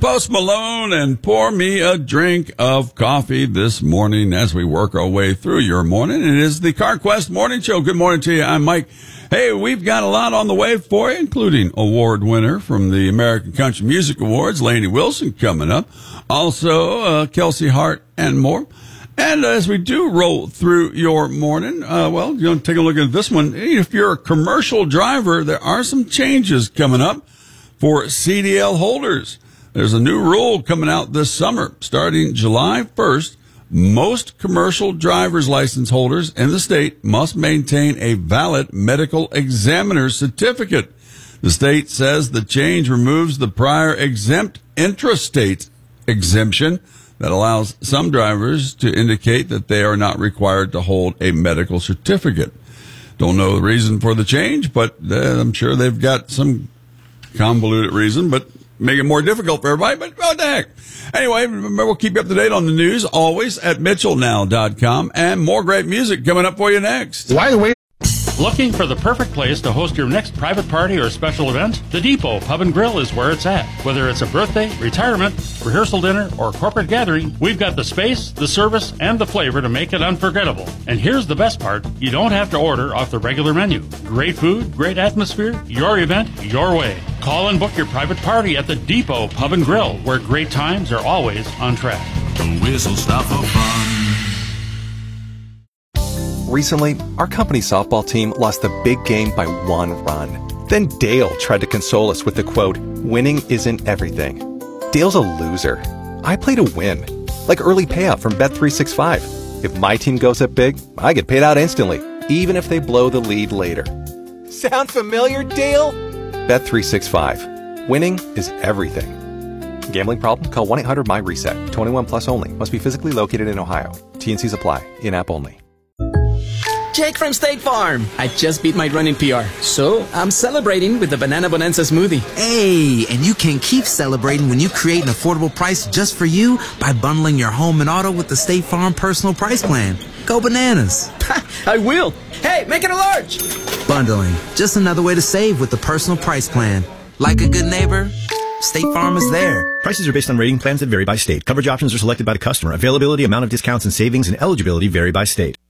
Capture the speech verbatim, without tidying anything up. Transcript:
Post Malone and Pour Me a Drink of Coffee this morning as we work our way through your morning. It is the CarQuest Morning Show. Good morning to you. I'm Mike. Hey, we've got a lot on the way for you, including award winner from the American Country Music Awards, Lainey Wilson, coming up. Also, uh, Kelsey Hart and more. And as we do roll through your morning, uh, well, you know, take a look at this one. If you're a commercial driver, there are some changes coming up for C D L holders. There's a new rule coming out this summer. Starting July first, most commercial driver's license holders in the state must maintain a valid medical examiner certificate. The state says the change removes the prior exempt intrastate exemption that allows some drivers to indicate that they are not required to hold a medical certificate. Don't know the reason for the change, but uh, I'm sure they've got some convoluted reason, but make it more difficult for everybody, but what the heck. Anyway, remember, we'll keep you up to date on the news, always at Mitchell Now dot com, and more great music coming up for you next. Why the way? Looking for the perfect place to host your next private party or special event? The Depot Pub and Grill is where it's at. Whether it's a birthday, retirement, rehearsal dinner, or corporate gathering, we've got the space, the service, and the flavor to make it unforgettable. And here's the best part, you don't have to order off the regular menu. Great food, great atmosphere, your event, your way. Call and book your private party at the Depot Pub and Grill, where great times are always on track. The whistle stop for fun. Recently, our company softball team lost the big game by one run. Then Dale tried to console us with the quote, "Winning isn't everything." Dale's a loser. I play to win. Like early payout from Bet three sixty-five. If my team goes up big, I get paid out instantly, even if they blow the lead later. Sound familiar, Dale? Bet three sixty-five. Winning is everything. Gambling problem? Call one eight hundred M Y reset. twenty-one plus only. Must be physically located in Ohio. T N Cs apply. In-app only. Jake from State Farm. I just beat my running P R, so I'm celebrating with the Banana Bonanza smoothie. Hey, and you can keep celebrating when you create an affordable price just for you by bundling your home and auto with the State Farm Personal Price Plan. Go bananas. I will. Hey, make it a large. Bundling. Just another way to save with the Personal Price Plan. Like a good neighbor, State Farm is there. Prices are based on rating plans that vary by state. Coverage options are selected by the customer. Availability, amount of discounts and savings, and eligibility vary by state.